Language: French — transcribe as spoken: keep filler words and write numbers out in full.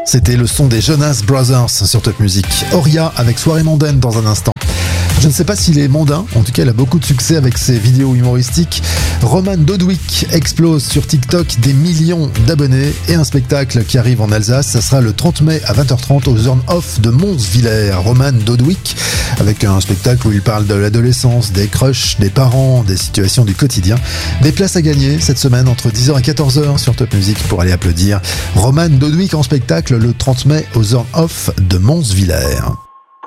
C'était le son des Jonas Brothers sur Top Music. Oria avec Soirée mondaine dans un instant. Je ne sais pas s'il est mondain, en tout cas il a beaucoup de succès avec ses vidéos humoristiques. Roman Dodwick explose sur TikTok des millions d'abonnés et un spectacle qui arrive en Alsace, ça sera le trente mai à vingt heures trente au Zorn Off de Monsvillers. Roman Dodwick avec un spectacle où il parle de l'adolescence, des crushs, des parents, des situations du quotidien. Des places à gagner cette semaine entre dix heures et quatorze heures sur Top Music pour aller applaudir Roman Dodwick en spectacle le trente mai au Zorn Off de Monsvillers.